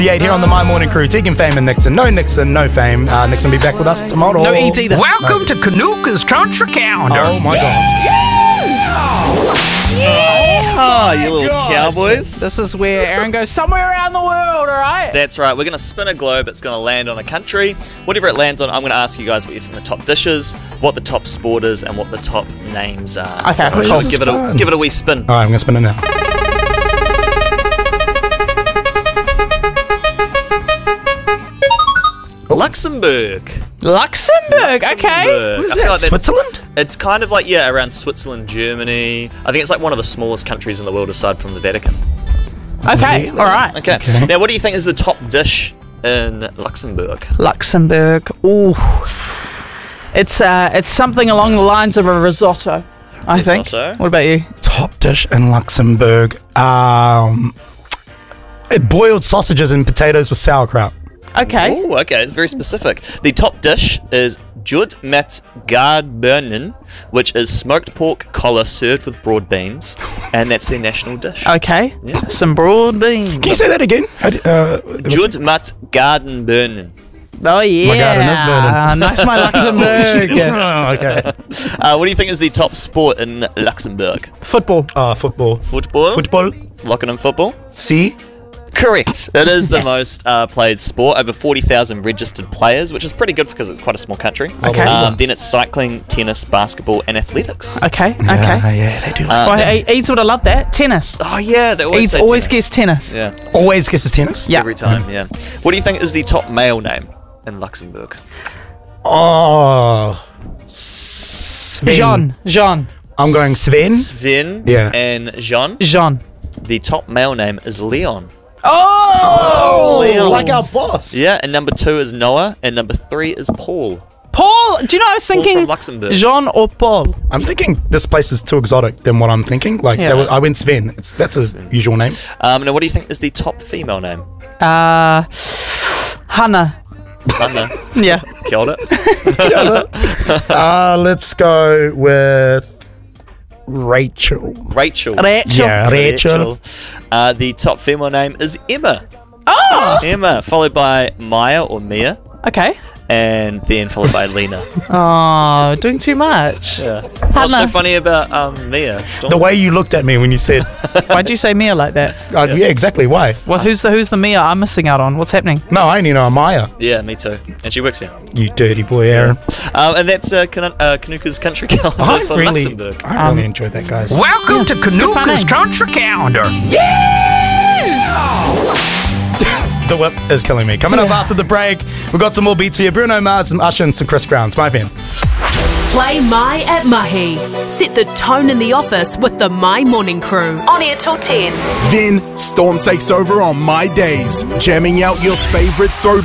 The 8 here on the My Morning Crew. Tegan, Fame and Nixon. No Nixon, no Fame. Nixon will be back with us tomorrow. No ET either. Welcome to Kanuka's Country Calendar. Oh my God. Oh, you little cowboys. This is where Aaron goes somewhere around the world, alright? That's right. We're going to spin a globe. It's going to land on a country. Whatever it lands on, I'm going to ask you guys what you think the top dish is, what the top sport is, and what the top names are. Okay, so cool. just give it a wee spin. All right, I'm going to spin it now. Luxembourg. Luxembourg, okay. Where's that? Switzerland? It's kind of like, around Switzerland, Germany. I think it's like one of the smallest countries in the world aside from the Vatican. Okay, alright. Okay. Now, what do you think is the top dish in Luxembourg? Luxembourg, ooh. It's something along the lines of a risotto, I think. Risotto? What about you? Top dish in Luxembourg. Boiled sausages and potatoes with sauerkraut. Okay. Ooh, okay, it's very specific. The top dish is Jud met Gardbernen, which is smoked pork collar served with broad beans, and that's their national dish. Okay. Yeah. Some broad beans. Can you say that again? Jud met Gardenbernen. Oh yeah. My garden is burning. Nice, my Luxembourg. Okay. What do you think is the top sport in Luxembourg? Football. Football. Football? Football. Locking in football? See? Correct. It is the most played sport. Over 40,000 registered players, which is pretty good because it's quite a small country. Okay. Then it's cycling, tennis, basketball, and athletics. Okay. Yeah, they do. Eads would have loved that. Tennis. Oh, yeah. They always Eads say always tennis. guessed tennis. Yeah. Always guesses tennis? Yeah. Every time, yeah. What do you think is the top male name in Luxembourg? Oh. Sven. Jean. I'm going Sven. Sven and Jean. Jean. The top male name is Leon. Oh! Leon. Like our boss. Yeah, and number 2 is Noah, and number 3 is Paul. Paul! Do you know, I was Paul thinking from Luxembourg. Jean or Paul. I'm thinking this place is too exotic than what I'm thinking. Like, I went Sven. That's a usual name. Now, what do you think is the top female name? Hannah. Hannah. Yeah. Killed it. Let's go with Rachel. Rachel. Yeah, Rachel. The top female name is Emma. Oh! Emma, followed by Maya or Mia, Okay. and then followed by Lena. Oh, doing too much. Yeah. What's Hannah. so funny about Mia? Storm? The way you looked at me when you said, Why'd you say Mia like that? yeah, exactly. Why? Well, who's the Mia I'm missing out on? What's happening? No, I only know Amaya. Yeah, me too. And she works here. You dirty boy, Aaron. And that's Kanuka's country calendar for Luxembourg. I really enjoyed that, guys. Welcome to Kanuka's Country Calendar. The whip is killing me. Coming up after the break, we've got some more beats for you. Bruno Mars, some Usher, and some Chris Brown. It's my fan. Play My at Mahi. Set the tone in the office with the My Morning Crew. On air till 10. Then Storm takes over on My Days, jamming out your favorite throwbacks.